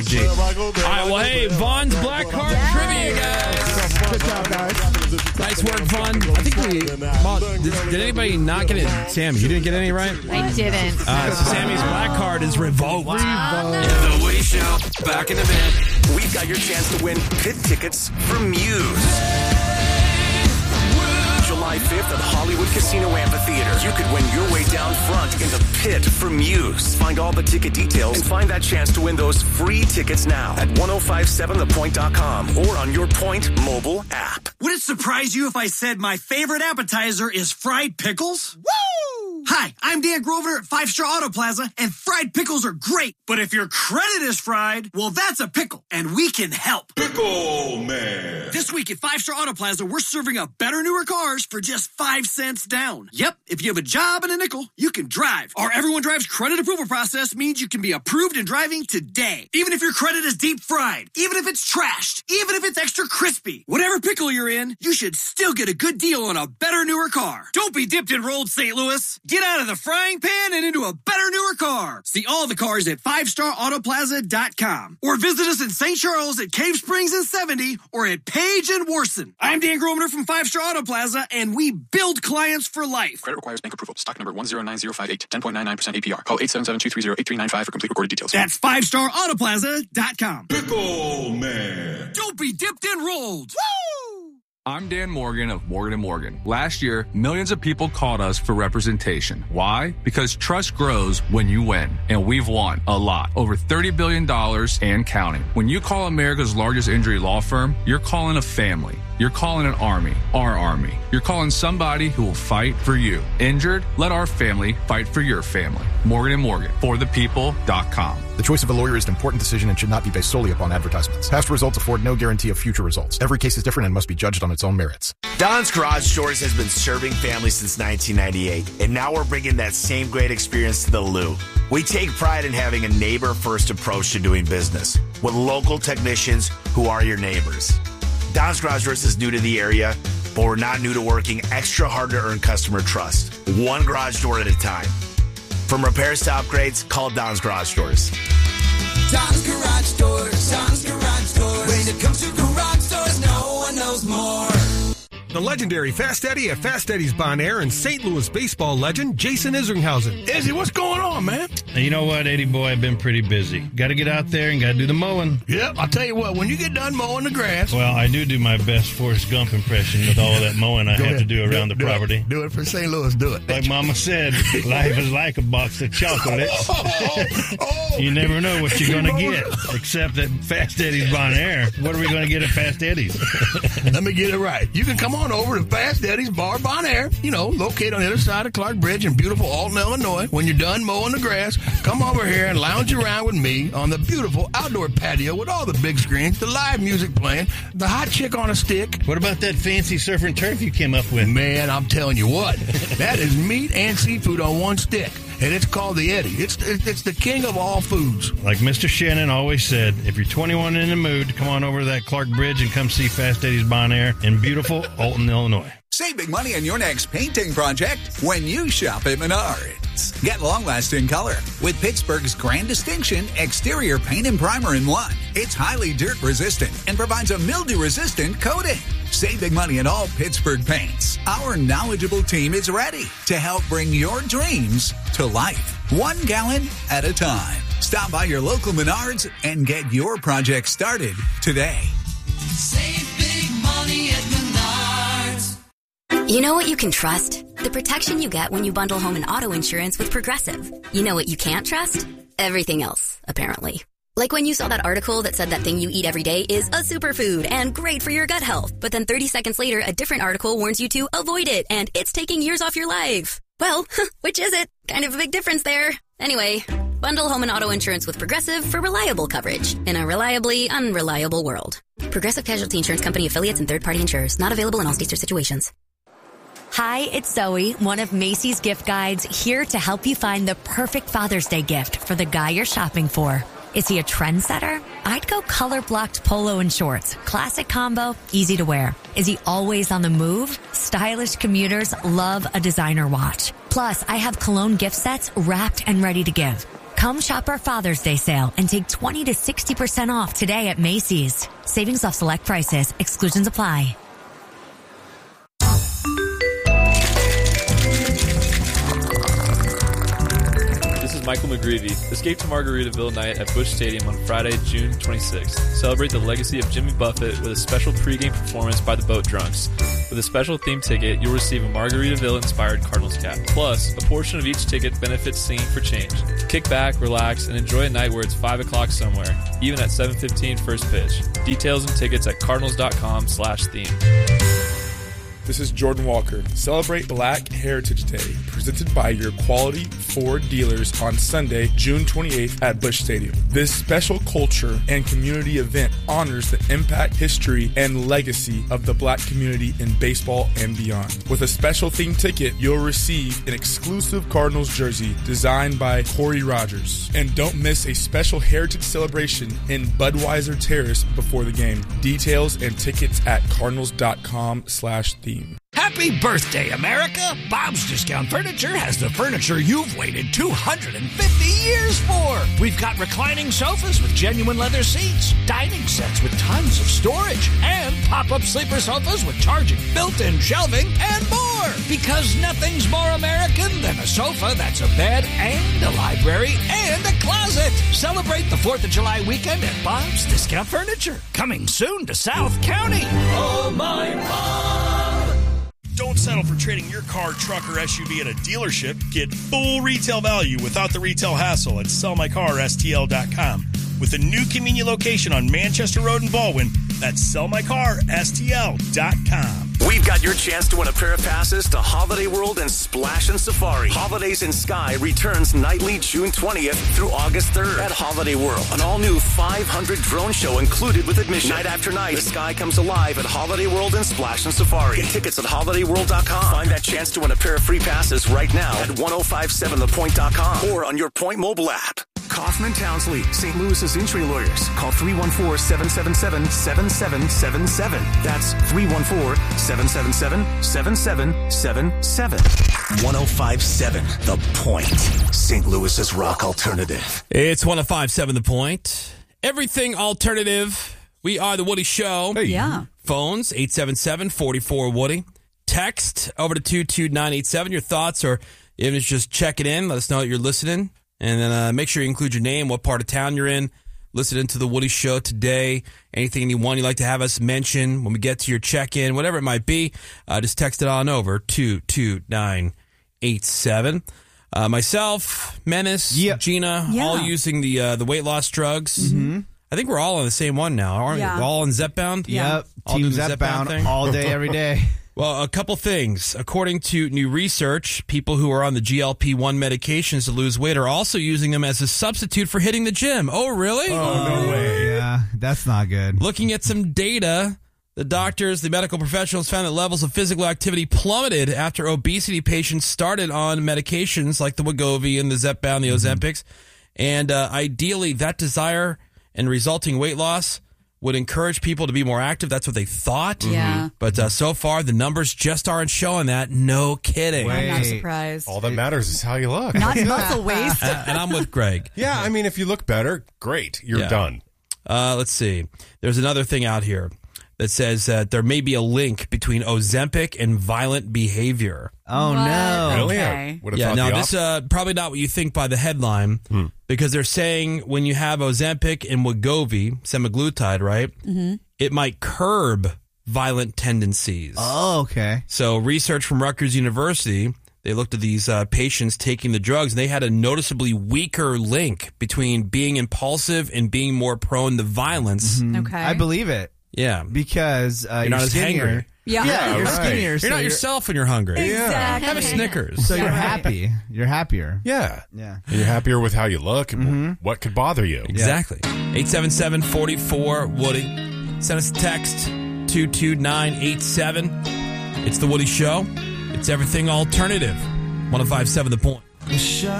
All right, well, hey, Vaughn's Black Card Trivia, guys. Good job, guys. Nice work, Vaughn. I think did anybody not get it? Sammy, you didn't get any right? I didn't. So Sammy's Black Card is revoked. The Woody Show, back in a minute. We've got your chance to win pit tickets from Muse. July 5th at Hollywood Casino Amphitheater. You could win your way down front in the pit for Muse. Find all the ticket details and find that chance to win those free tickets now at 1057thepoint.com or on your Point mobile app. Would it surprise you if I said my favorite appetizer is fried pickles? Woo! Hi, I'm Dan Grosvenor at 5 Star Auto Plaza, and fried pickles are great. But if your credit is fried, well, that's a pickle, and we can help. Pickle Man. This week at 5 Star Auto Plaza, we're serving up better, newer cars for just 5 cents down. Yep, if you have a job and a nickel, you can drive. Our Everyone Drives credit approval process means you can be approved and driving today. Even if your credit is deep fried, even if it's trashed, even if it's extra crispy, whatever pickle you're in, you should still get a good deal on a better, newer car. Don't be dipped and rolled, St. Louis. Get out of the frying pan and into a better, newer car. See all the cars at 5starautoplaza.com or visit us in St. Charles at Cave Springs and 70 or at Page and Warson. I'm Dan Grosvenor from 5 Star Auto Plaza, and we build clients for life. Credit requires bank approval. Stock number 109058. 10.99% APR. Call 877-230-8395 for complete recorded details. That's 5starautoplaza.com. Pickle Man. Don't be dipped and rolled. Woo! I'm Dan Morgan of Morgan & Morgan. Last year, millions of people called us for representation. Why? Because trust grows when you win. And we've won a lot. Over $30 billion and counting. When you call America's largest injury law firm, you're calling a family. You're calling an army, our army. You're calling somebody who will fight for you. Injured? Let our family fight for your family. Morgan & Morgan, forthepeople.com. The choice of a lawyer is an important decision and should not be based solely upon advertisements. Past results afford no guarantee of future results. Every case is different and must be judged on its own merits. Don's Garage Doors has been serving families since 1998, and now we're bringing that same great experience to the Lou. We take pride in having a neighbor-first approach to doing business with local technicians who are your neighbors. Don's Garage Doors is new to the area, but we're not new to working extra hard to earn customer trust. One garage door at a time. From repairs to upgrades, call Don's Garage Doors. Don's Garage Doors, Don's Garage Doors. When it comes to garage doors, no one knows more. The legendary Fast Eddie at Fast Eddie's Bon Air and St. Louis baseball legend Jason Isringhausen. Izzy, what's going on, man? You know what, Eddie boy, I've been pretty busy. Got to get out there and got to do the mowing. Yep, I'll tell you what, when you get done mowing the grass. Well, I do my best Forrest Gump impression with all that mowing I have to do around the property. Do it for St. Louis, do it. Like Mama said, life is like a box of chocolates. You never know what you're going to get, except at Fast Eddie's Bon Air. What are we going to get at Fast Eddie's? Let me get it right. You can come on over to Fast Eddie's Bar Bon Air, located on the other side of Clark Bridge in beautiful Alton, Illinois. When you're done mowing the grass, come over here and lounge around with me on the beautiful outdoor patio with all the big screens, the live music playing, the hot chick on a stick. What about that fancy surf and turf you came up with? Man, I'm telling you what, that is meat and seafood on one stick. And it's called the Eddie. It's the king of all foods. Like Mr. Shannon always said, if you're 21 and in the mood, come on over to that Clark Bridge and come see Fast Eddie's Bon Air in beautiful Alton, Illinois. Save big money on your next painting project when you shop at Menards. Get long-lasting color with Pittsburgh's grand distinction exterior paint and primer in one. It's highly dirt-resistant and provides a mildew-resistant coating. Save big money on all Pittsburgh paints. Our knowledgeable team is ready to help bring your dreams to life, 1 gallon at a time. Stop by your local Menards and get your project started today. Save big money at Menards. You know what you can trust? The protection you get when you bundle home and auto insurance with Progressive. You know what you can't trust? Everything else, apparently. Like when you saw that article that said that thing you eat every day is a superfood and great for your gut health. But then 30 seconds later, a different article warns you to avoid it and it's taking years off your life. Well, which is it? Kind of a big difference there. Anyway, bundle home and auto insurance with Progressive for reliable coverage in a reliably unreliable world. Progressive Casualty Insurance Company affiliates and third-party insurers. Not available in all states or situations. Hi, it's Zoe, one of Macy's gift guides, here to help you find the perfect Father's Day gift for the guy you're shopping for. Is he a trendsetter? I'd go color-blocked polo and shorts. Classic combo, easy to wear. Is he always on the move? Stylish commuters love a designer watch. Plus, I have cologne gift sets wrapped and ready to give. Come shop our Father's Day sale and take 20 to 60% off today at Macy's. Savings off select prices. Exclusions apply. This is Michael McGreevy. Escape to Margaritaville night at Busch Stadium on Friday, June 26th. Celebrate the legacy of Jimmy Buffett with a special pregame performance by the Boat Drunks. With a special theme ticket, you'll receive a Margaritaville-inspired Cardinals cap. Plus, a portion of each ticket benefits Singing for Change. Kick back, relax, and enjoy a night where it's 5 o'clock somewhere, even at 7:15 first pitch. Details and tickets at cardinals.com/theme. This is Jordan Walker. Celebrate Black Heritage Day, presented by your quality Ford dealers on Sunday, June 28th at Busch Stadium. This special culture and community event honors the impact, history, and legacy of the Black community in baseball and beyond. With a special theme ticket, you'll receive an exclusive Cardinals jersey designed by Corey Rogers. And don't miss a special heritage celebration in Budweiser Terrace before the game. Details and tickets at cardinals.com/theme. Happy birthday, America! Bob's Discount Furniture has the furniture you've waited 250 years for. We've got reclining sofas with genuine leather seats, dining sets with tons of storage, and pop-up sleeper sofas with charging, built-in shelving, and more. Because nothing's more American than a sofa that's a bed and a library and a closet. Celebrate the 4th of July weekend at Bob's Discount Furniture. Coming soon to South County. Oh, my Bob! Don't settle for trading your car, truck, or SUV at a dealership. Get full retail value without the retail hassle at sellmycarstl.com. With a new convenient location on Manchester Road in Baldwin, that's sellmycarstl.com. We've got your chance to win a pair of passes to Holiday World and Splash and Safari. Holidays in Sky returns nightly June 20th through August 3rd at Holiday World. An all-new 500 drone show included with admission. Night after night, the sky comes alive at Holiday World and Splash and Safari. Get tickets at holidayworld.com. Find that chance to win a pair of free passes right now at 1057thepoint.com or on your Point mobile app. Kaufman Townsley, St. Louis's injury lawyers. Call 314-777-7777. That's 314-777-7777. 1057 The Point, St. Louis's rock alternative. It's 1057 The Point. Everything alternative. We are the Woody Show. Hey. Yeah. Phones, 877-44-WOODY. Text over to 22987. Your thoughts, or even just check it in. Let us know that you're listening. And then make sure you include your name, what part of town you're in, listening to the Woody Show today. Anything you'd like to have us mention when we get to your check-in, whatever it might be, just text it on over to 22987. Myself, Menace, Gina, all using the weight loss drugs. Mm-hmm. I think we're all on the same one now, aren't we? We're all on Zepbound? Yep. Team Zepbound all day, every day. Well, a couple things. According to new research, people who are on the GLP-1 medications to lose weight are also using them as a substitute for hitting the gym. Oh, really? Oh, no way. Yeah, that's not good. Looking at some data, the doctors, the medical professionals found that levels of physical activity plummeted after obesity patients started on medications like the Wegovy and the Zepbound, the Ozempics. And ideally, that desire and resulting weight loss would encourage people to be more active. That's what they thought. Yeah. But so far, the numbers just aren't showing that. No kidding. I'm not surprised. All that matters is how you look. Not muscle waste. And I'm with Greg. Yeah, I mean, if you look better, great. You're done. Let's see. There's another thing out here that says that there may be a link between Ozempic and violent behavior. Oh, no. Really? Okay. Now this probably not what you think by the headline, because they're saying when you have Ozempic and Wegovy, semaglutide, right, it might curb violent tendencies. Oh, okay. So research from Rutgers University, they looked at these patients taking the drugs, and they had a noticeably weaker link between being impulsive and being more prone to violence. Okay. I believe it. Yeah. Because you're not as hangry. Yeah. You're skinnier. You're not yourself when you're hungry. Exactly. Have a Snickers. So you're happy. You're happier. Yeah. Yeah. And you're happier with how you look and what could bother you. Exactly. 877-44-WOODY. Send us a text, 22987. It's The Woody Show. It's everything alternative. 1057 The Point.